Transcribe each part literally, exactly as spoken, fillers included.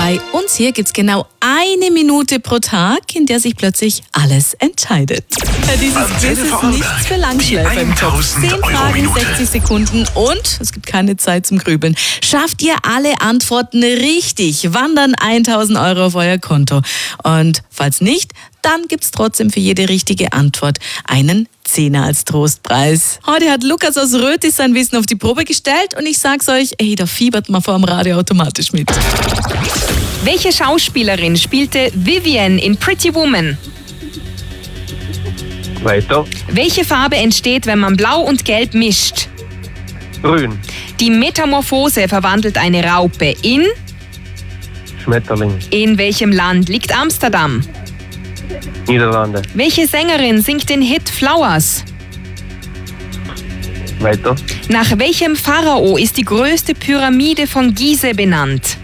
Bei uns hier gibt es genau eine Minute pro Tag, in der sich plötzlich alles entscheidet. Dieses Quiz ist nichts für Langschläfer im Kopf. Zehn Fragen, sechzig Sekunden und es gibt keine Zeit zum Grübeln. Schafft ihr alle Antworten richtig, wandern tausend Euro auf euer Konto. Und falls nicht, dann gibt es trotzdem für jede richtige Antwort einen Zehner als Trostpreis. Heute hat Lukas aus Rötis sein Wissen auf die Probe gestellt und ich sag's euch, ey, da fiebert man vor dem Radio automatisch mit. Welche Schauspielerin spielte Vivian in Pretty Woman? Weiter. Welche Farbe entsteht, wenn man Blau und Gelb mischt? Grün. Die Metamorphose verwandelt eine Raupe in? Schmetterling. In welchem Land liegt Amsterdam? Niederlande. Welche Sängerin singt den Hit Flowers? Weiter. Nach welchem Pharao ist die größte Pyramide von Gizeh benannt?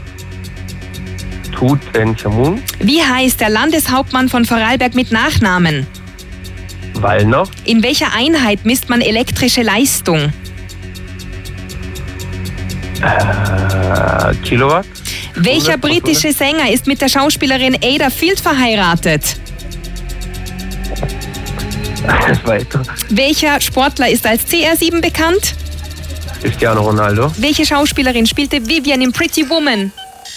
Tutanchamun. Wie heißt der Landeshauptmann von Vorarlberg mit Nachnamen? Wallner. In welcher Einheit misst man elektrische Leistung? Äh, Kilowatt. Welcher britische Sänger ist mit der Schauspielerin Ada Field verheiratet? Weiter. Welcher Sportler ist als C R sieben bekannt? Cristiano Ronaldo. Welche Schauspielerin spielte Vivian in Pretty Woman?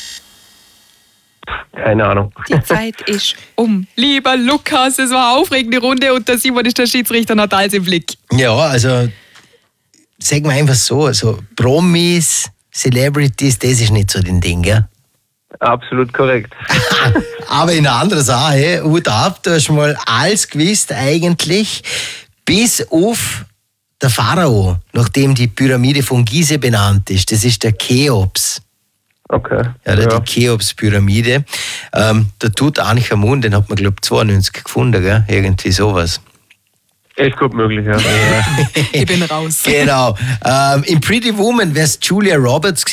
Keine Ahnung. Die Zeit ist um. Lieber Lukas, es war eine aufregende Runde und der Simon ist der Schiedsrichter und hat alles im Blick. Ja, also sagen wir einfach so, also Promis, Celebrities, das ist nicht so dein Ding, gell? Absolut korrekt. Aber in einer anderen Sache, Hut ab, du hast mal alles gewusst eigentlich, bis auf der Pharao, nachdem die Pyramide von Gizeh benannt ist. Das ist der Cheops. Okay. Ja, Ja. die Cheops-Pyramide. Ähm, der Tutanchamun, den hat man, glaube ich, zweiundneunzig gefunden, gell? Irgendwie sowas. Ist gut möglich, ja. Ich bin raus. Genau. Ähm, in Pretty Woman wäre es Julia Roberts